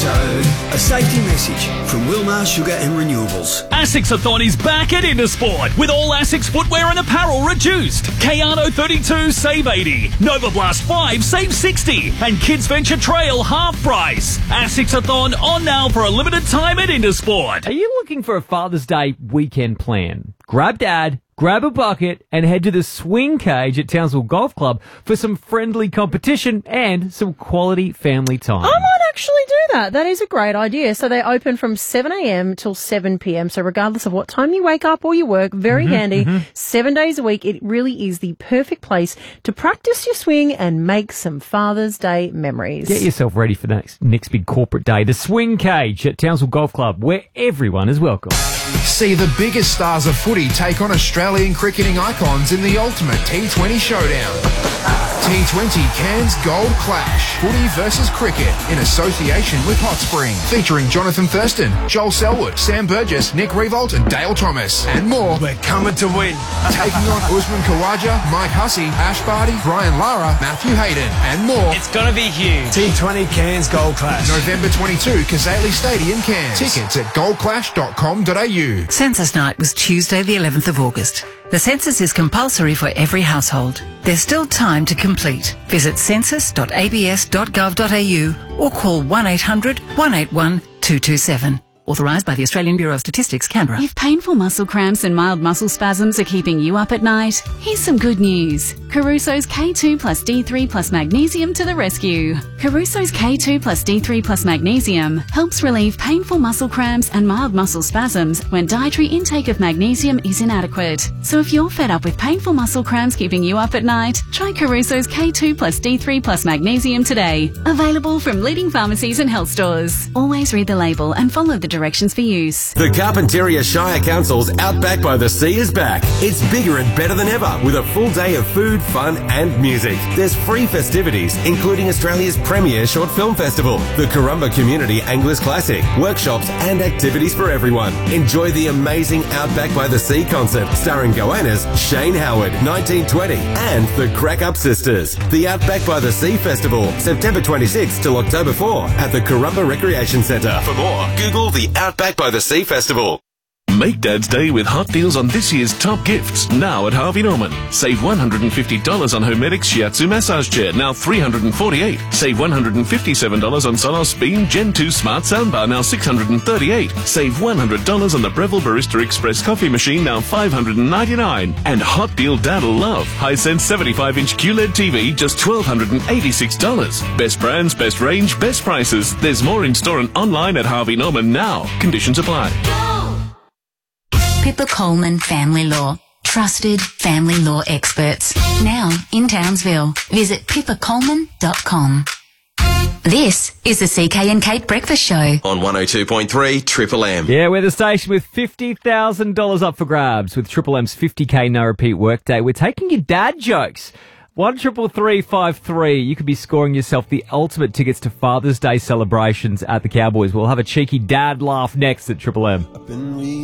A safety message from Wilmar Sugar and Renewables. ASICS-a-thon is back at Intersport with all ASICS footwear and apparel reduced. Kayano 32 save 80, Nova Blast 5 save 60, and Kids Venture Trail half price. ASICS-a-thon on now for a limited time at Intersport. Are you looking for a Father's Day weekend plan? Grab Dad, grab a bucket, and head to the swing cage at Townsville Golf Club for some friendly competition and some quality family time. I might actually do that. That is a great idea. So they open from 7 a.m. till 7 p.m. So regardless of what time you wake up or you work, very handy. 7 days a week, it really is the perfect place to practice your swing and make some Father's Day memories. Get yourself ready for the next big corporate day. The swing cage at Townsville Golf Club, where everyone is welcome. See the biggest stars of footy take on Australian cricketing icons in the ultimate T20 showdown. T20 Cairns Gold Clash. Footy versus cricket in association with Hot Spring. Featuring Jonathan Thurston, Joel Selwood, Sam Burgess, Nick Revolt and Dale Thomas. And more. We're coming to win. Taking on Usman Khawaja, Mike Hussey, Ash Barty, Brian Lara, Matthew Hayden and more. It's going to be huge. T20 Cairns Gold Clash. November 22, Cazaly Stadium, Cairns. Tickets at goldclash.com.au. Census night was Tuesday the 11th of August. The census is compulsory for every household. There's still time to complete. Visit census.abs.gov.au or call 1800 181 227. Authorised by the Australian Bureau of Statistics, Canberra. If painful muscle cramps and mild muscle spasms are keeping you up at night, here's some good news. Caruso's K2 plus D3 plus magnesium to the rescue. Caruso's K2 plus D3 plus magnesium helps relieve painful muscle cramps and mild muscle spasms when dietary intake of magnesium is inadequate. So if you're fed up with painful muscle cramps keeping you up at night, try Caruso's K2 plus D3 plus magnesium today. Available from leading pharmacies and health stores. Always read the label and follow the directions for use. The Carpentaria Shire Council's Outback by the Sea is back. It's bigger and better than ever with a full day of food, fun and music. There's free festivities, including Australia's premier short film festival, the Currumba Community Anglers Classic, workshops and activities for everyone. Enjoy the amazing Outback by the Sea concert starring Goannas, Shane Howard, 1920 and the Crack Up Sisters. The Outback by the Sea Festival, September 26 till October 4 at the Currumba Recreation Centre. For more, Google the Outback by the Sea Festival. Make Dad's Day with hot deals on this year's top gifts, now at Harvey Norman. Save $150 on Homedic Shiatsu Massage Chair, now $348. Save $157 on Sonos Beam Gen 2 Smart Soundbar, now $638. Save $100 on the Breville Barista Express Coffee Machine, now $599. And hot deal Dad'll love. Hisense 75-inch QLED TV, just $1,286. Best brands, best range, best prices. There's more in store and online at Harvey Norman now. Conditions apply. Pippa Coleman Family Law. Trusted family law experts. Now in Townsville. Visit pippacoleman.com. This is the CK and Kate Breakfast Show. On 102.3 Triple M. Yeah, we're the station with $50,000 up for grabs with Triple M's 50K no repeat workday. We're taking your dad jokes. 133353. You could be scoring yourself the ultimate tickets to Father's Day celebrations at the Cowboys. We'll have a cheeky dad laugh next at Triple M.